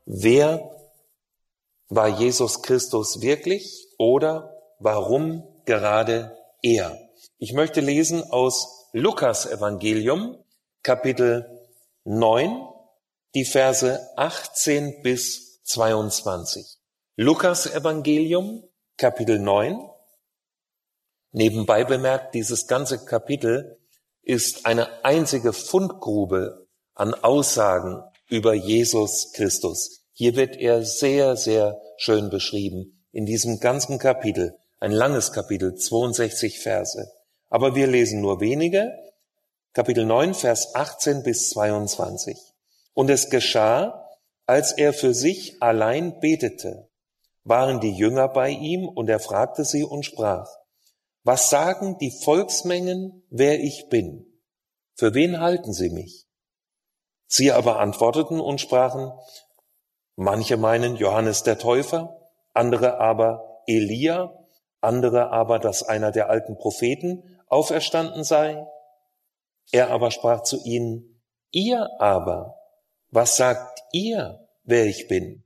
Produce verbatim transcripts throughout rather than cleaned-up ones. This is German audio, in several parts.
wer war Jesus Christus wirklich oder warum gerade er? Ich möchte lesen aus Lukas Evangelium, Kapitel neun, die Verse achtzehn bis zweiundzwanzig. Lukas Evangelium, Kapitel neun. Nebenbei bemerkt, dieses ganze Kapitel ist eine einzige Fundgrube an Aussagen über Jesus Christus. Hier wird er sehr, sehr schön beschrieben in diesem ganzen Kapitel. Ein langes Kapitel, zweiundsechzig Verse. Aber wir lesen nur wenige. Kapitel neun, Vers achtzehn bis zweiundzwanzig. Und es geschah, als er für sich allein betete, waren die Jünger bei ihm, und er fragte sie und sprach: Was sagen die Volksmengen, wer ich bin? Für wen halten sie mich? Sie aber antworteten und sprachen: Manche meinen Johannes der Täufer, andere aber Elia, andere aber, dass einer der alten Propheten auferstanden sei. Er aber sprach zu ihnen: Ihr aber, was sagt ihr, wer ich bin?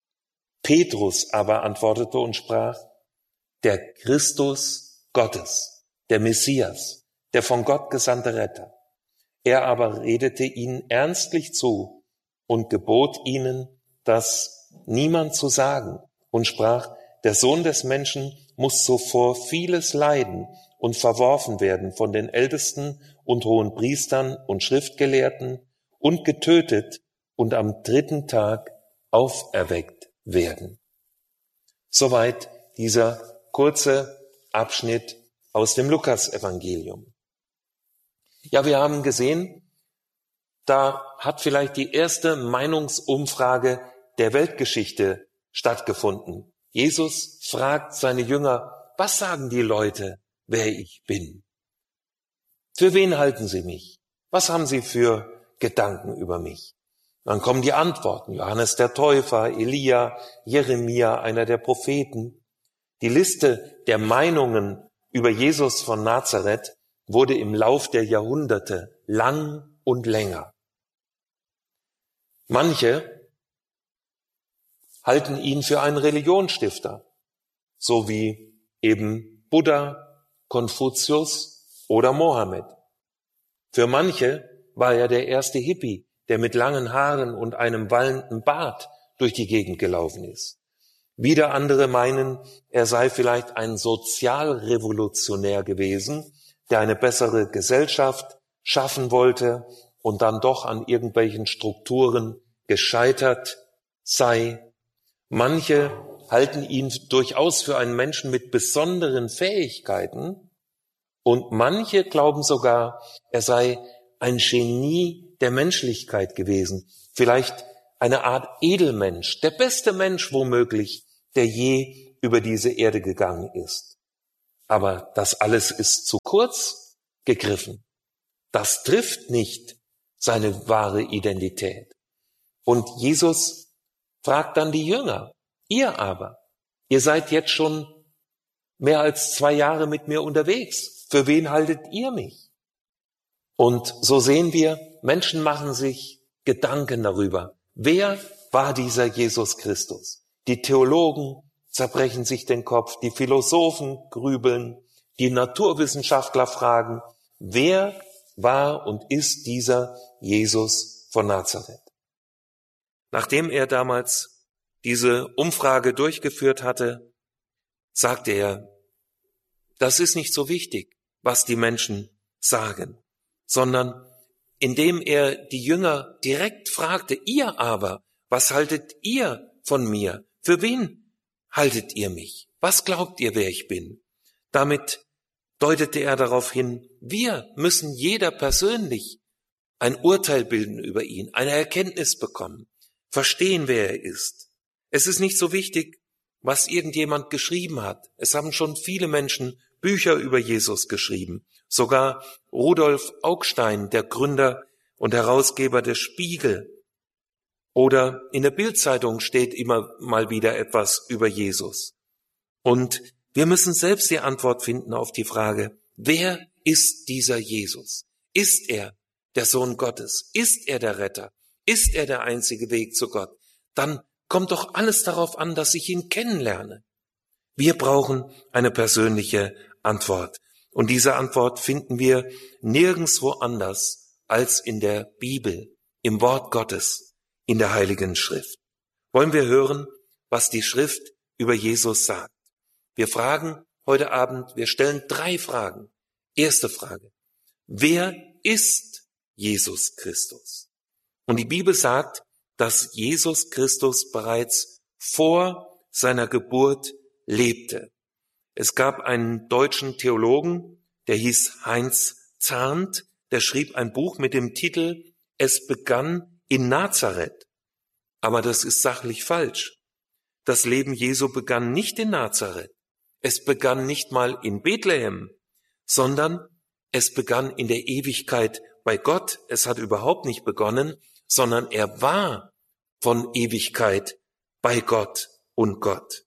Petrus aber antwortete und sprach: Der Christus Gottes, der Messias, der von Gott gesandte Retter. Er aber redete ihnen ernstlich zu und gebot ihnen, das niemand zu sagen, und sprach: Der Sohn des Menschen muss zuvor vieles leiden und verworfen werden von den Ältesten und hohen Priestern und Schriftgelehrten und getötet und am dritten Tag auferweckt werden. Soweit dieser kurze Abschnitt aus dem Lukas-Evangelium. Ja, wir haben gesehen, da hat vielleicht die erste Meinungsumfrage der Weltgeschichte stattgefunden. Jesus fragt seine Jünger: Was sagen die Leute, wer ich bin? Für wen halten sie mich? Was haben sie für Gedanken über mich? Dann kommen die Antworten: Johannes der Täufer, Elia, Jeremia, einer der Propheten. Die Liste der Meinungen über Jesus von Nazareth wurde im Lauf der Jahrhunderte lang und länger. Manche halten ihn für einen Religionsstifter, so wie eben Buddha, Konfuzius oder Mohammed. Für manche war er der erste Hippie, der mit langen Haaren und einem wallenden Bart durch die Gegend gelaufen ist. Wieder andere meinen, er sei vielleicht ein Sozialrevolutionär gewesen, der eine bessere Gesellschaft schaffen wollte und dann doch an irgendwelchen Strukturen gescheitert sei. Manche halten ihn durchaus für einen Menschen mit besonderen Fähigkeiten und manche glauben sogar, er sei ein Genie der Menschlichkeit gewesen, vielleicht eine Art Edelmensch, der beste Mensch womöglich, der je über diese Erde gegangen ist. Aber das alles ist zu kurz gegriffen. Das trifft nicht seine wahre Identität. Und Jesus fragt dann die Jünger: Ihr aber, ihr seid jetzt schon mehr als zwei Jahre mit mir unterwegs. Für wen haltet ihr mich? Und so sehen wir, Menschen machen sich Gedanken darüber. Wer war dieser Jesus Christus? Die Theologen zerbrechen sich den Kopf, die Philosophen grübeln, die Naturwissenschaftler fragen: Wer war und ist dieser Jesus von Nazareth? Nachdem er damals diese Umfrage durchgeführt hatte, sagte er: Das ist nicht so wichtig, was die Menschen sagen, sondern indem er die Jünger direkt fragte: Ihr aber, was haltet ihr von mir? Für wen haltet ihr mich? Was glaubt ihr, wer ich bin? Damit deutete er darauf hin, wir müssen jeder persönlich ein Urteil bilden über ihn, eine Erkenntnis bekommen, verstehen, wer er ist. Es ist nicht so wichtig, was irgendjemand geschrieben hat. Es haben schon viele Menschen Bücher über Jesus geschrieben. Sogar Rudolf Augstein, der Gründer und Herausgeber des Spiegel. Oder in der Bild-Zeitung steht immer mal wieder etwas über Jesus. Und wir müssen selbst die Antwort finden auf die Frage: Wer ist dieser Jesus? Ist er der Sohn Gottes? Ist er der Retter? Ist er der einzige Weg zu Gott? dann kommt doch alles darauf an, dass ich ihn kennenlerne. Wir brauchen eine persönliche Antwort. Und diese Antwort finden wir nirgendwo anders als in der Bibel, im Wort Gottes, in der Heiligen Schrift. Wollen wir hören, was die Schrift über Jesus sagt? Wir fragen heute Abend, wir stellen drei Fragen. Erste Frage: Wer ist Jesus Christus? Und die Bibel sagt, dass Jesus Christus bereits vor seiner Geburt lebte. Es gab einen deutschen Theologen, der hieß Heinz Zarnt, der schrieb ein Buch mit dem Titel Es begann in Nazareth. Aber das ist sachlich falsch. Das Leben Jesu begann nicht in Nazareth. Es begann nicht mal in Bethlehem, sondern es begann in der Ewigkeit bei Gott. Es hat überhaupt nicht begonnen, sondern er war von Ewigkeit bei Gott und Gott.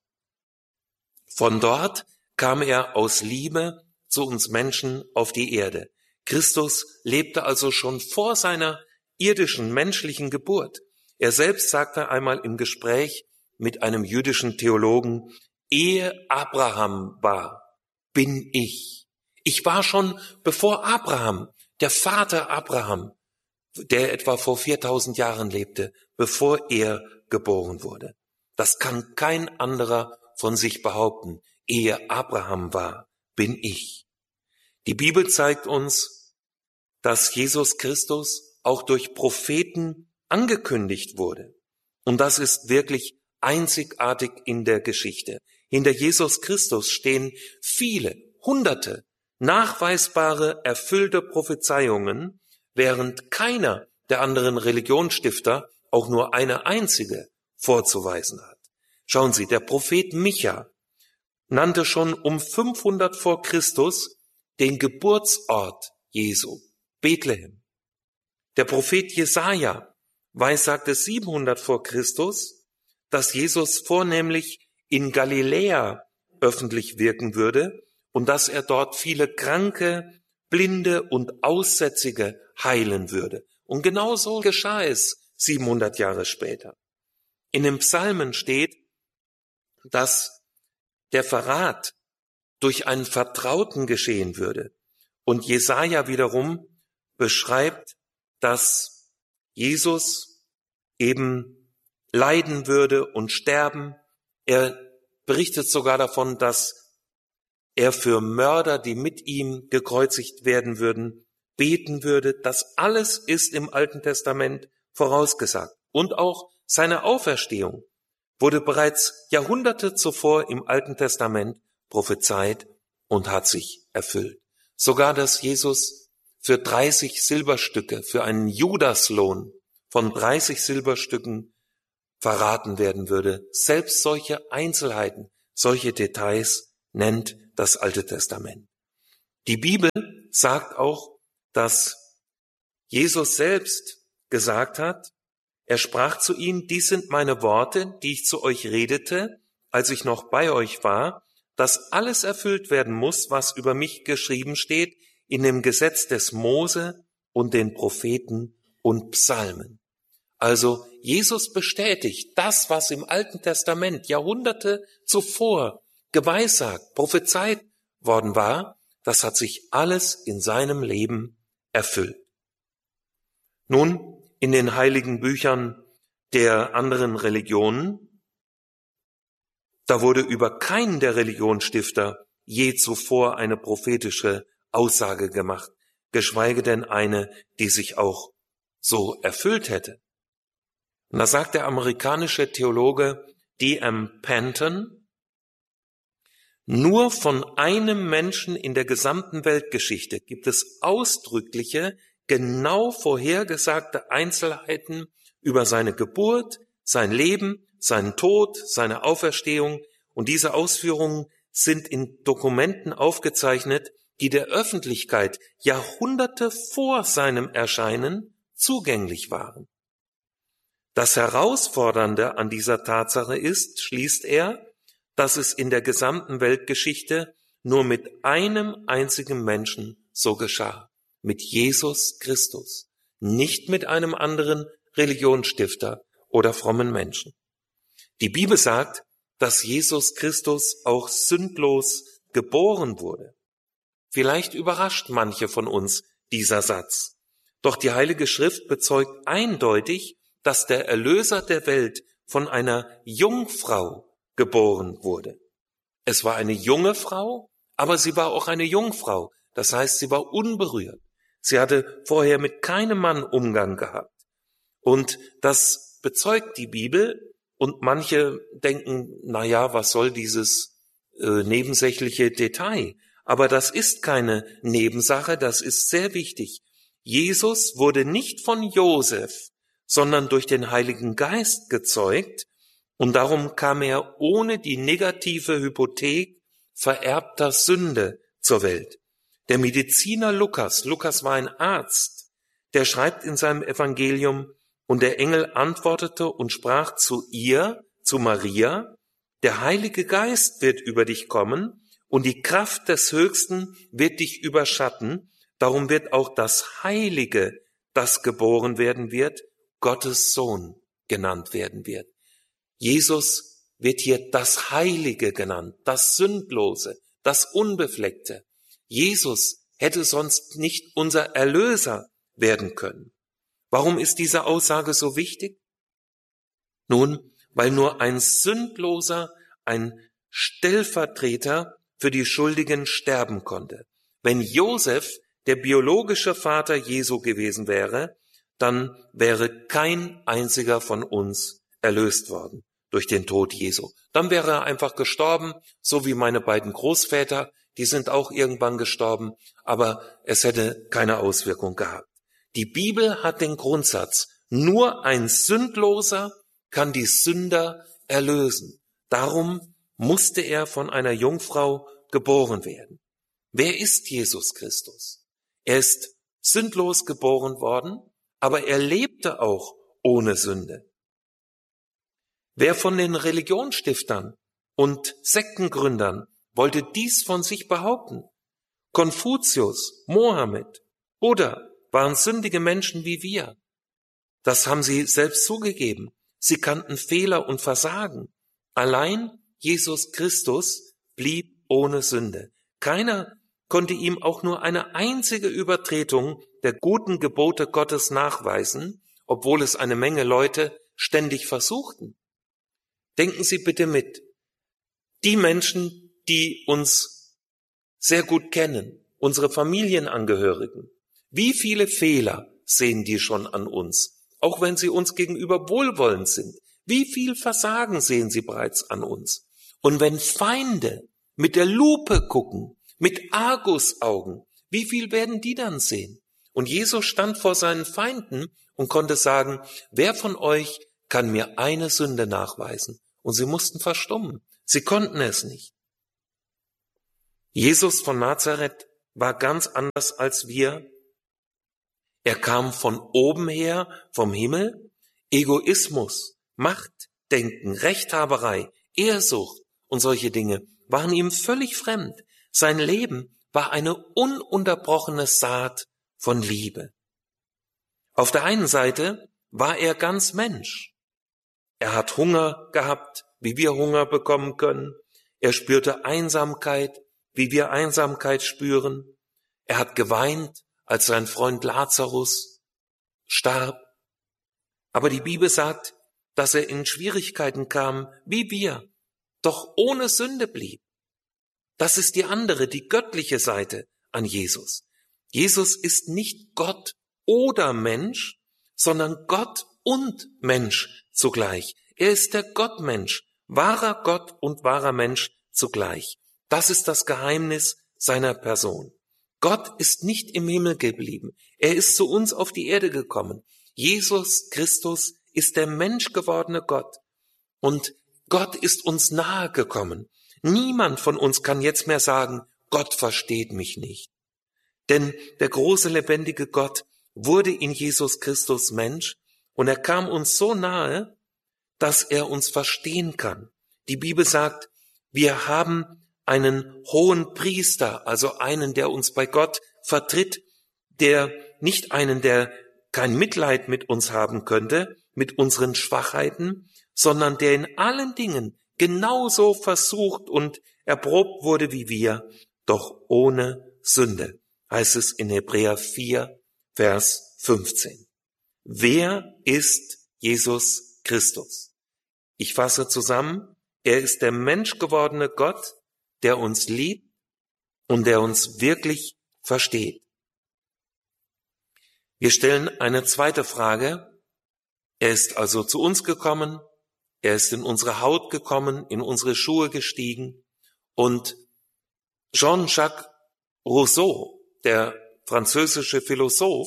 Von dort kam er aus Liebe zu uns Menschen auf die Erde. Christus lebte also schon vor seiner irdischen, menschlichen Geburt. Er selbst sagte einmal im Gespräch mit einem jüdischen Theologen: Ehe Abraham war, bin ich. Ich war schon bevor Abraham, der Vater Abraham, der etwa vor viertausend Jahren lebte, bevor er geboren wurde. Das kann kein anderer von sich behaupten. Ehe Abraham war, bin ich. Die Bibel zeigt uns, dass Jesus Christus auch durch Propheten angekündigt wurde. Und das ist wirklich einzigartig in der Geschichte. Hinter Jesus Christus stehen viele, hunderte, nachweisbare, erfüllte Prophezeiungen, während keiner der anderen Religionsstifter auch nur eine einzige vorzuweisen hat. Schauen Sie, der Prophet Micha nannte schon um fünfhundert vor Christus den Geburtsort Jesu, Bethlehem. Der Prophet Jesaja weissagte siebenhundert vor Christus, dass Jesus vornehmlich in Galiläa öffentlich wirken würde und dass er dort viele Kranke, Blinde und Aussätzige heilen würde. Und genauso geschah es siebenhundert Jahre später. In den Psalmen steht, dass der Verrat durch einen Vertrauten geschehen würde. Und Jesaja wiederum beschreibt, dass Jesus eben leiden würde und sterben. Er berichtet sogar davon, dass er für Mörder, die mit ihm gekreuzigt werden würden, beten würde. Das alles ist im Alten Testament vorausgesagt. Und auch seine Auferstehung wurde bereits Jahrhunderte zuvor im Alten Testament prophezeit und hat sich erfüllt. Sogar, dass Jesus für dreißig Silberstücke, für einen Judaslohn von dreißig Silberstücken verraten werden würde. Selbst solche Einzelheiten, solche Details nennt das Alte Testament. Die Bibel sagt auch, dass Jesus selbst gesagt hat, er sprach zu ihnen: Dies sind meine Worte, die ich zu euch redete, als ich noch bei euch war, dass alles erfüllt werden muss, was über mich geschrieben steht in dem Gesetz des Mose und den Propheten und Psalmen. Also Jesus bestätigt das, was im Alten Testament Jahrhunderte zuvor geweissagt, prophezeit worden war, das hat sich alles in seinem Leben erfüllt. Nun, in den heiligen Büchern der anderen Religionen, da wurde über keinen der Religionsstifter je zuvor eine prophetische Aussage gemacht, geschweige denn eine, die sich auch so erfüllt hätte. Und da sagt der amerikanische Theologe D M Panton: Nur von einem Menschen in der gesamten Weltgeschichte gibt es ausdrückliche, genau vorhergesagte Einzelheiten über seine Geburt, sein Leben, seinen Tod, seine Auferstehung, und diese Ausführungen sind in Dokumenten aufgezeichnet, die der Öffentlichkeit Jahrhunderte vor seinem Erscheinen zugänglich waren. Das Herausfordernde an dieser Tatsache ist, schließt er, dass es in der gesamten Weltgeschichte nur mit einem einzigen Menschen so geschah. Mit Jesus Christus, nicht mit einem anderen Religionsstifter oder frommen Menschen. Die Bibel sagt, dass Jesus Christus auch sündlos geboren wurde. Vielleicht überrascht manche von uns dieser Satz. Doch die Heilige Schrift bezeugt eindeutig, dass der Erlöser der Welt von einer Jungfrau geboren wurde. Es war eine junge Frau, aber sie war auch eine Jungfrau. Das heißt, sie war unberührt. Sie hatte vorher mit keinem Mann Umgang gehabt. Und das bezeugt die Bibel. Und manche denken, na ja, was soll dieses äh, nebensächliche Detail? Aber das ist keine Nebensache, das ist sehr wichtig. Jesus wurde nicht von Josef, sondern durch den Heiligen Geist gezeugt, und darum kam er ohne die negative Hypothek vererbter Sünde zur Welt. Der Mediziner Lukas, Lukas war ein Arzt, der schreibt in seinem Evangelium: Und der Engel antwortete und sprach zu ihr, zu Maria: Der Heilige Geist wird über dich kommen, und die Kraft des Höchsten wird dich überschatten. Darum wird auch das Heilige, das geboren werden wird, Gottes Sohn genannt werden wird. Jesus wird hier das Heilige genannt, das Sündlose, das Unbefleckte. Jesus hätte sonst nicht unser Erlöser werden können. Warum ist diese Aussage so wichtig? Nun, weil nur ein Sündloser, ein Stellvertreter für die Schuldigen sterben konnte. Wenn Josef der biologische Vater Jesu gewesen wäre, dann wäre kein einziger von uns erlöst worden durch den Tod Jesu. Dann wäre er einfach gestorben, so wie meine beiden Großväter, die sind auch irgendwann gestorben, aber es hätte keine Auswirkung gehabt. Die Bibel hat den Grundsatz: Nur ein Sündloser kann die Sünder erlösen. Darum musste er von einer Jungfrau geboren werden. Wer ist Jesus Christus? Er ist sündlos geboren worden, aber er lebte auch ohne Sünde. Wer von den Religionsstiftern und Sektengründern wollte dies von sich behaupten? Konfuzius, Mohammed, Buddha waren sündige Menschen wie wir. Das haben sie selbst zugegeben. Sie kannten Fehler und Versagen. Allein Jesus Christus blieb ohne Sünde. Keiner konnte ihm auch nur eine einzige Übertretung der guten Gebote Gottes nachweisen, obwohl es eine Menge Leute ständig versuchten. Denken Sie bitte mit. Die Menschen, die uns sehr gut kennen, unsere Familienangehörigen, wie viele Fehler sehen die schon an uns, auch wenn sie uns gegenüber wohlwollend sind? Wie viel Versagen sehen sie bereits an uns? Und wenn Feinde mit der Lupe gucken, mit Argusaugen, wie viel werden die dann sehen? Und Jesus stand vor seinen Feinden und konnte sagen: Wer von euch kann mir eine Sünde nachweisen? Und sie mussten verstummen. Sie konnten es nicht. Jesus von Nazareth war ganz anders als wir. Er kam von oben her, vom Himmel. Egoismus, Machtdenken, Rechthaberei, Ehrsucht und solche Dinge waren ihm völlig fremd. Sein Leben war eine ununterbrochene Saat von Liebe. Auf der einen Seite war er ganz Mensch. Er hat Hunger gehabt, wie wir Hunger bekommen können. Er spürte Einsamkeit, wie wir Einsamkeit spüren. Er hat geweint, als sein Freund Lazarus starb. Aber die Bibel sagt, dass er in Schwierigkeiten kam, wie wir, doch ohne Sünde blieb. Das ist die andere, die göttliche Seite an Jesus. Jesus ist nicht Gott oder Mensch, sondern Gott und Mensch zugleich. Er ist der Gottmensch, wahrer Gott und wahrer Mensch zugleich. Das ist das Geheimnis seiner Person. Gott ist nicht im Himmel geblieben. Er ist zu uns auf die Erde gekommen. Jesus Christus ist der menschgewordene Gott. Und Gott ist uns nahe gekommen. Niemand von uns kann jetzt mehr sagen, Gott versteht mich nicht. Denn der große, lebendige Gott wurde in Jesus Christus Mensch und er kam uns so nahe, dass er uns verstehen kann. Die Bibel sagt, wir haben einen hohen Priester, also einen, der uns bei Gott vertritt, der nicht einen, der kein Mitleid mit uns haben könnte, mit unseren Schwachheiten, sondern der in allen Dingen genauso versucht und erprobt wurde wie wir, doch ohne Sünde, heißt es in Hebräer vier, Vers fünfzehn. Wer ist Jesus Christus? Ich fasse zusammen, er ist der menschgewordene Gott, der uns liebt und der uns wirklich versteht. Wir stellen eine zweite Frage. Er ist also zu uns gekommen, er ist in unsere Haut gekommen, in unsere Schuhe gestiegen und Jean-Jacques Rousseau, der französische Philosoph,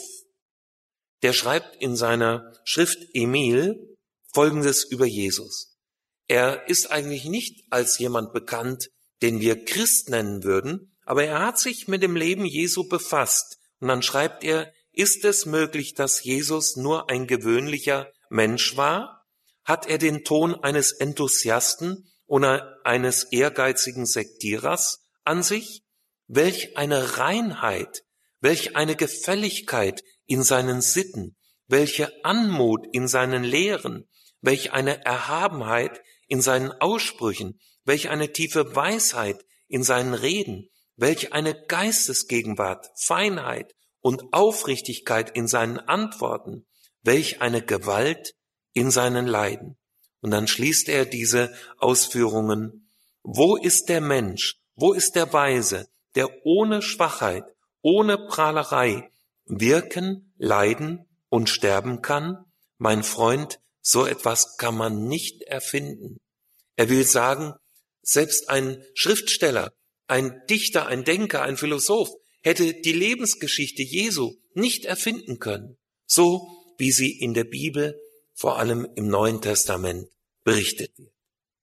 der schreibt in seiner Schrift Emile Folgendes über Jesus. Er ist eigentlich nicht als jemand bekannt, den wir Christ nennen würden, aber er hat sich mit dem Leben Jesu befasst. Und dann schreibt er, ist es möglich, dass Jesus nur ein gewöhnlicher Mensch war? Hat er den Ton eines Enthusiasten oder eines ehrgeizigen Sektierers an sich? Welch eine Reinheit, welch eine Gefälligkeit in seinen Sitten, welche Anmut in seinen Lehren, welch eine Erhabenheit in seinen Aussprüchen, welch eine tiefe Weisheit in seinen Reden, welch eine Geistesgegenwart, Feinheit und Aufrichtigkeit in seinen Antworten, welch eine Gewalt in seinen Leiden. Und dann schließt er diese Ausführungen. Wo ist der Mensch, wo ist der Weise, der ohne Schwachheit, ohne Prahlerei wirken, leiden und sterben kann? Mein Freund, so etwas kann man nicht erfinden. Er will sagen, selbst ein Schriftsteller, ein Dichter, ein Denker, ein Philosoph hätte die Lebensgeschichte Jesu nicht erfinden können, so wie sie in der Bibel, vor allem im Neuen Testament, berichtet wird.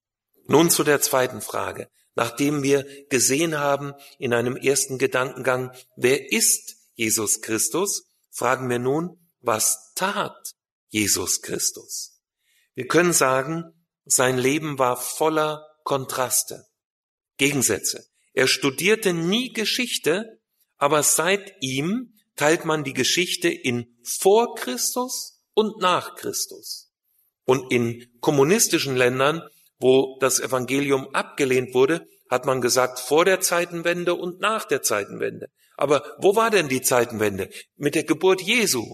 Nun zu der zweiten Frage. Nachdem wir gesehen haben in einem ersten Gedankengang, wer ist Jesus Christus, fragen wir nun, was tat Jesus Christus? Wir können sagen, sein Leben war voller Kontraste, Gegensätze. Er studierte nie Geschichte, aber seit ihm teilt man die Geschichte in vor Christus und nach Christus. Und in kommunistischen Ländern, wo das Evangelium abgelehnt wurde, hat man gesagt, vor der Zeitenwende und nach der Zeitenwende. Aber wo war denn die Zeitenwende? Mit der Geburt Jesu.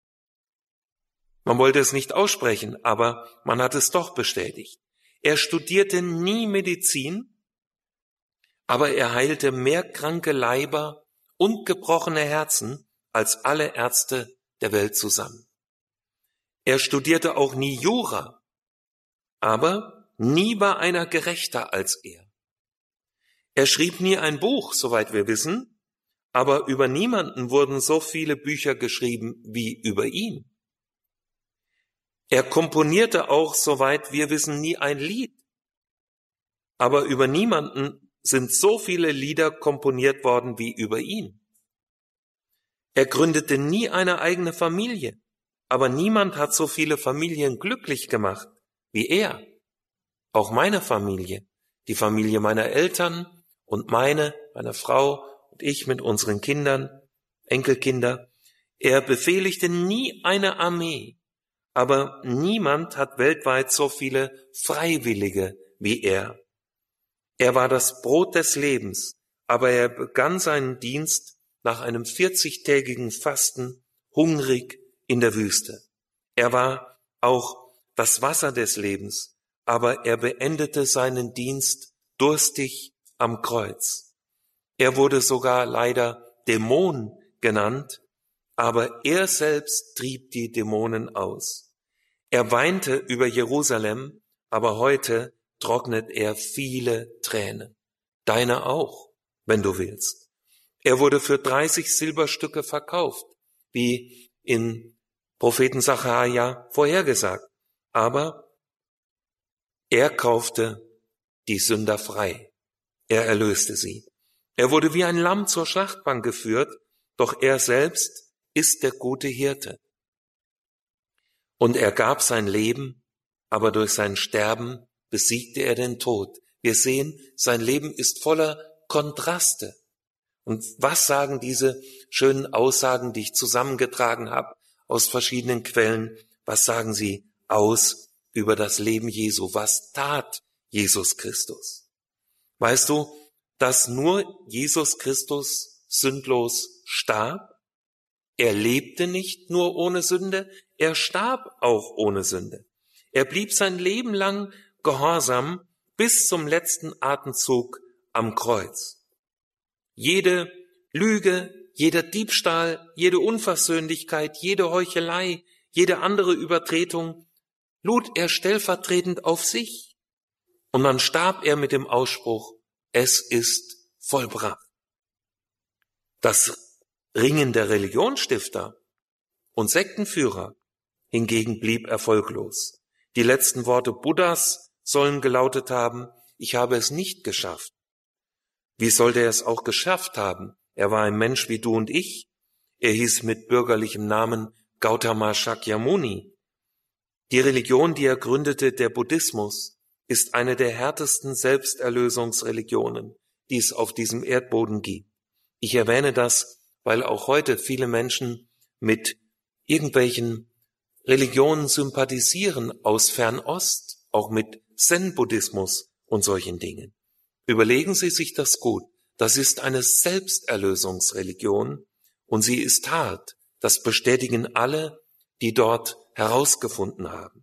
Man wollte es nicht aussprechen, aber man hat es doch bestätigt. Er studierte nie Medizin, aber er heilte mehr kranke Leiber und gebrochene Herzen als alle Ärzte der Welt zusammen. Er studierte auch nie Jura, aber nie war einer gerechter als er. Er schrieb nie ein Buch, soweit wir wissen, aber über niemanden wurden so viele Bücher geschrieben wie über ihn. Er komponierte auch, soweit wir wissen, nie ein Lied, aber über niemanden sind so viele Lieder komponiert worden wie über ihn. Er gründete nie eine eigene Familie, aber niemand hat so viele Familien glücklich gemacht wie er. Auch meine Familie, die Familie meiner Eltern und meine, meine Frau und ich mit unseren Kindern, Enkelkinder. Er befehligte nie eine Armee, aber niemand hat weltweit so viele Freiwillige wie er. Er war das Brot des Lebens, aber er begann seinen Dienst nach einem vierzigtägigen Fasten hungrig in der Wüste. Er war auch das Wasser des Lebens, aber er beendete seinen Dienst durstig am Kreuz. Er wurde sogar leider Dämon genannt, aber er selbst trieb die Dämonen aus. Er weinte über Jerusalem, aber heute trocknet er viele Tränen. Deine auch, wenn du willst. Er wurde für dreißig Silberstücke verkauft, wie in Propheten Sacharja vorhergesagt. Aber er kaufte die Sünder frei. Er erlöste sie. Er wurde wie ein Lamm zur Schlachtbank geführt, doch er selbst ist der gute Hirte. Und er gab sein Leben, aber durch sein Sterben besiegte er den Tod. Wir sehen, sein Leben ist voller Kontraste. Und was sagen diese schönen Aussagen, die ich zusammengetragen habe aus verschiedenen Quellen, was sagen sie aus über das Leben Jesu. Was tat Jesus Christus? Weißt du, dass nur Jesus Christus sündlos starb? Er lebte nicht nur ohne Sünde, er starb auch ohne Sünde. Er blieb sein Leben lang gehorsam bis zum letzten Atemzug am Kreuz. Jede Lüge, jeder Diebstahl, jede Unversöhnlichkeit, jede Heuchelei, jede andere Übertretung lud er stellvertretend auf sich. Und dann starb er mit dem Ausspruch, es ist vollbracht. Das Ringen der Religionsstifter und Sektenführer hingegen blieb erfolglos. Die letzten Worte Buddhas sollen gelautet haben, ich habe es nicht geschafft. Wie sollte er es auch geschafft haben? Er war ein Mensch wie du und ich. Er hieß mit bürgerlichem Namen Gautama Shakyamuni. Die Religion, die er gründete, der Buddhismus, ist eine der härtesten Selbsterlösungsreligionen, die es auf diesem Erdboden gibt. Ich erwähne das, weil auch heute viele Menschen mit irgendwelchen Religionen sympathisieren aus Fernost, auch mit Zen-Buddhismus und solchen Dingen. Überlegen Sie sich das gut. Das ist eine Selbsterlösungsreligion und sie ist hart. Das bestätigen alle, die dort herausgefunden haben.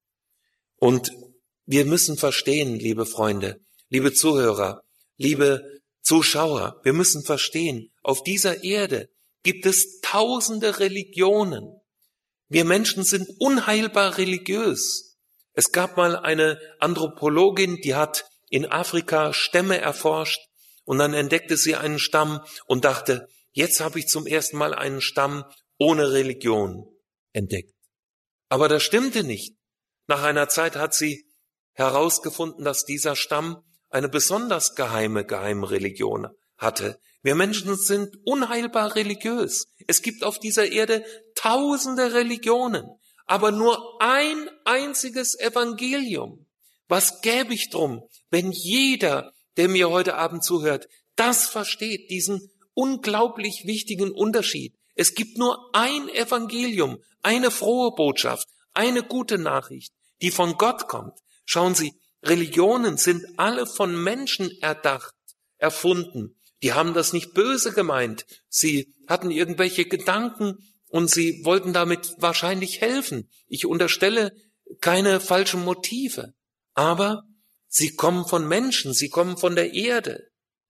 Und wir müssen verstehen, liebe Freunde, liebe Zuhörer, liebe Zuschauer, wir müssen verstehen, auf dieser Erde gibt es tausende Religionen. Wir Menschen sind unheilbar religiös. Es gab mal eine Anthropologin, die hat in Afrika Stämme erforscht und dann entdeckte sie einen Stamm und dachte, jetzt habe ich zum ersten Mal einen Stamm ohne Religion entdeckt. Aber das stimmte nicht. Nach einer Zeit hat sie herausgefunden, dass dieser Stamm eine besonders geheime, geheime Religion hatte. Wir Menschen sind unheilbar religiös. Es gibt auf dieser Erde tausende Religionen, aber nur ein einziges Evangelium. Was gäbe ich drum, wenn jeder, der mir heute Abend zuhört, das versteht, diesen unglaublich wichtigen Unterschied. Es gibt nur ein Evangelium, eine frohe Botschaft, eine gute Nachricht, die von Gott kommt. Schauen Sie, Religionen sind alle von Menschen erdacht, erfunden. Die haben das nicht böse gemeint. Sie hatten irgendwelche Gedanken und sie wollten damit wahrscheinlich helfen. Ich unterstelle keine falschen Motive. Aber sie kommen von Menschen, sie kommen von der Erde.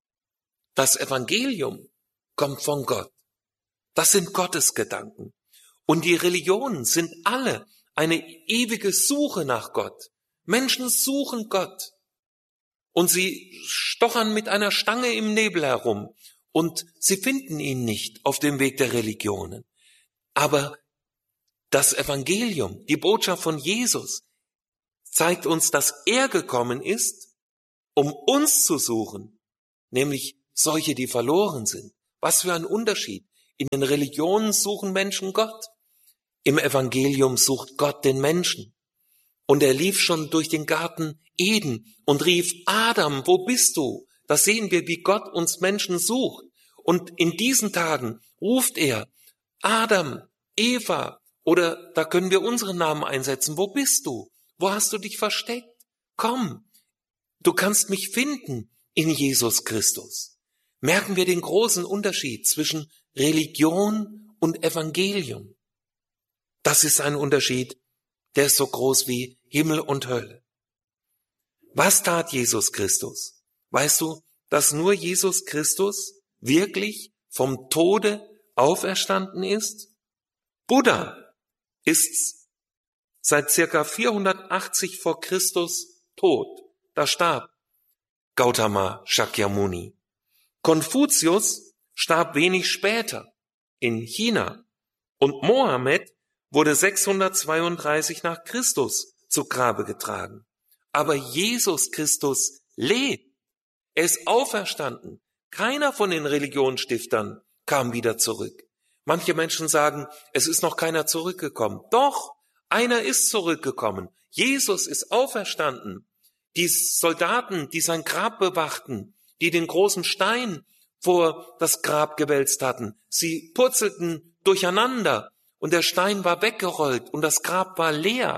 Das Evangelium kommt von Gott. Das sind Gottes Gedanken. Und die Religionen sind alle eine ewige Suche nach Gott. Menschen suchen Gott. Und sie stochern mit einer Stange im Nebel herum. Und sie finden ihn nicht auf dem Weg der Religionen. Aber das Evangelium, die Botschaft von Jesus, zeigt uns, dass er gekommen ist, um uns zu suchen, nämlich solche, die verloren sind. Was für ein Unterschied. In den Religionen suchen Menschen Gott. Im Evangelium sucht Gott den Menschen. Und er lief schon durch den Garten Eden und rief, Adam, wo bist du? Da sehen wir, wie Gott uns Menschen sucht. Und in diesen Tagen ruft er, Adam, Eva, oder da können wir unseren Namen einsetzen, wo bist du? Wo hast du dich versteckt? Komm, du kannst mich finden in Jesus Christus. Merken wir den großen Unterschied zwischen Religion und Evangelium. Das ist ein Unterschied, der ist so groß wie Himmel und Hölle. Was tat Jesus Christus? Weißt du, dass nur Jesus Christus wirklich vom Tode auferstanden ist? Buddha ist seit circa vierhundertachtzig vor Christus tot. Da starb Gautama Shakyamuni. Konfuzius starb wenig später in China und Mohammed wurde sechshundertzweiunddreißig nach Christus zu Grabe getragen. Aber Jesus Christus lebt. Er ist auferstanden. Keiner von den Religionsstiftern kam wieder zurück. Manche Menschen sagen, es ist noch keiner zurückgekommen. Doch, einer ist zurückgekommen. Jesus ist auferstanden. Die Soldaten, die sein Grab bewachten, die den großen Stein vor das Grab gewälzt hatten, sie purzelten durcheinander und der Stein war weggerollt und das Grab war leer.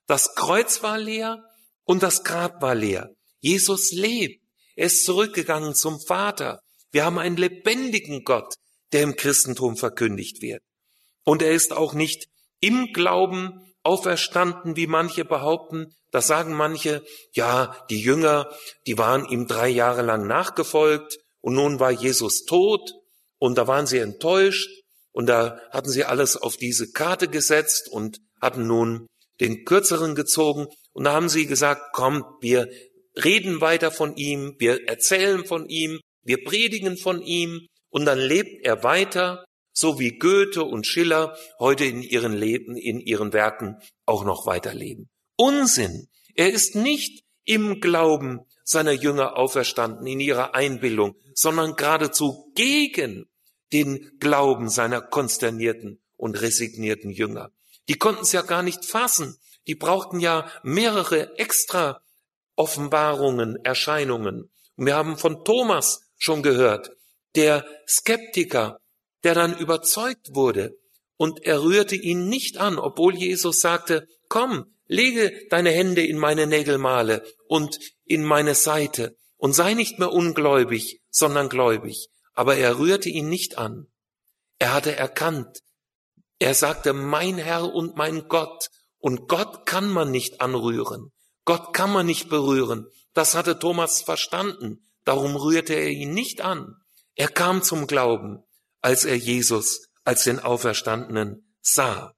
Das Kreuz war leer und das Grab war leer. Jesus lebt. Er ist zurückgegangen zum Vater. Wir haben einen lebendigen Gott, der im Christentum verkündigt wird. Und er ist auch nicht im Glauben auferstanden, wie manche behaupten. Da sagen manche, ja, die Jünger, die waren ihm drei Jahre lang nachgefolgt und nun war Jesus tot und da waren sie enttäuscht und da hatten sie alles auf diese Karte gesetzt und hatten nun den Kürzeren gezogen und da haben sie gesagt, komm, wir reden weiter von ihm, wir erzählen von ihm, wir predigen von ihm und dann lebt er weiter, so wie Goethe und Schiller heute in ihren Leben, in ihren Werken auch noch weiterleben. Unsinn! Er ist nicht im Glauben seiner Jünger auferstanden, in ihrer Einbildung, sondern geradezu gegen den Glauben seiner konsternierten und resignierten Jünger. Die konnten es ja gar nicht fassen. Die brauchten ja mehrere extra Offenbarungen, Erscheinungen. Und wir haben von Thomas schon gehört, der Skeptiker, der dann überzeugt wurde und er rührte ihn nicht an, obwohl Jesus sagte, komm, lege deine Hände in meine Nägelmale und in meine Seite und sei nicht mehr ungläubig, sondern gläubig. Aber er rührte ihn nicht an. Er hatte erkannt, er sagte, mein Herr und mein Gott, und Gott kann man nicht anrühren. Gott kann man nicht berühren. Das hatte Thomas verstanden. Darum rührte er ihn nicht an. Er kam zum Glauben, als er Jesus, als den Auferstandenen sah.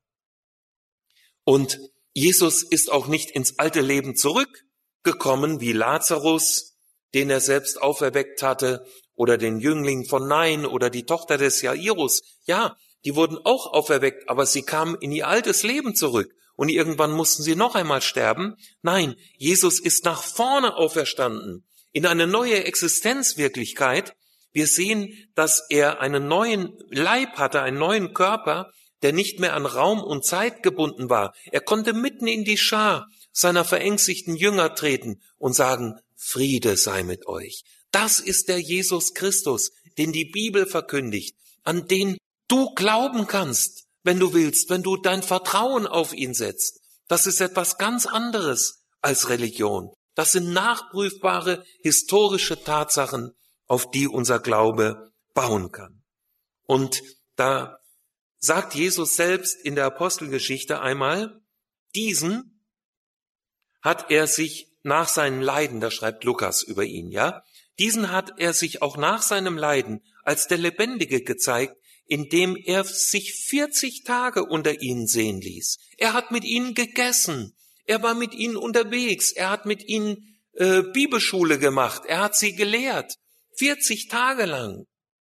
Und Jesus ist auch nicht ins alte Leben zurückgekommen, wie Lazarus, den er selbst auferweckt hatte, oder den Jüngling von Nain oder die Tochter des Jairus. Ja, die wurden auch auferweckt, aber sie kamen in ihr altes Leben zurück. Und irgendwann mussten sie noch einmal sterben. Nein, Jesus ist nach vorne auferstanden, in eine neue Existenzwirklichkeit. Wir sehen, dass er einen neuen Leib hatte, einen neuen Körper, der nicht mehr an Raum und Zeit gebunden war. Er konnte mitten in die Schar seiner verängstigten Jünger treten und sagen, Friede sei mit euch. Das ist der Jesus Christus, den die Bibel verkündigt, an den du glauben kannst, wenn du willst, wenn du dein Vertrauen auf ihn setzt. Das ist etwas ganz anderes als Religion. Das sind nachprüfbare historische Tatsachen, auf die unser Glaube bauen kann. Und da sagt Jesus selbst in der Apostelgeschichte einmal, diesen hat er sich nach seinen Leiden, da schreibt Lukas über ihn, ja, diesen hat er sich auch nach seinem Leiden als der Lebendige gezeigt, indem er sich vierzig Tage unter ihnen sehen ließ. Er hat mit ihnen gegessen, er war mit ihnen unterwegs, er hat mit ihnen äh, Bibelschule gemacht, er hat sie gelehrt, vierzig Tage lang.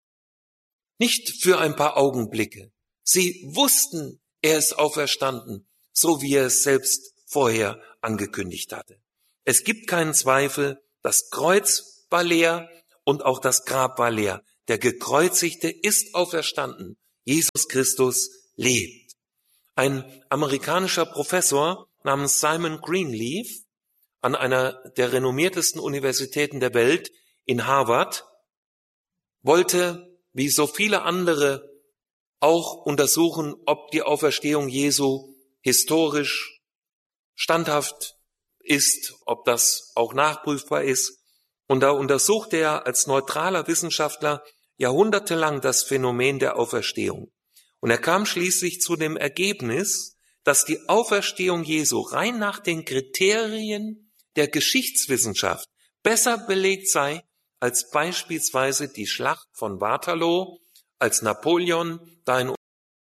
Nicht für ein paar Augenblicke. Sie wussten, er ist auferstanden, so wie er es selbst vorher angekündigt hatte. Es gibt keinen Zweifel, das Kreuz war leer und auch das Grab war leer. Der Gekreuzigte ist auferstanden. Jesus Christus lebt. Ein amerikanischer Professor namens Simon Greenleaf an einer der renommiertesten Universitäten der Welt in Harvard wollte, wie so viele andere, auch untersuchen, ob die Auferstehung Jesu historisch standhaft ist, ob das auch nachprüfbar ist. Und da untersuchte er als neutraler Wissenschaftler jahrhundertelang das Phänomen der Auferstehung. Und er kam schließlich zu dem Ergebnis, dass die Auferstehung Jesu rein nach den Kriterien der Geschichtswissenschaft besser belegt sei als beispielsweise die Schlacht von Waterloo, als Napoleon da in